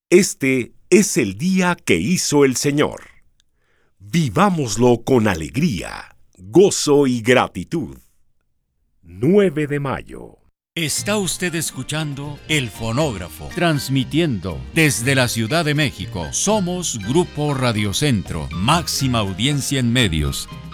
Este es el día que hizo el Señor. Vivámoslo con alegría, gozo y gratitud. 9 de mayo. Está usted escuchando El Fonógrafo, transmitiendo desde la Ciudad de México. Somos Grupo Radio Centro, máxima audiencia en medios.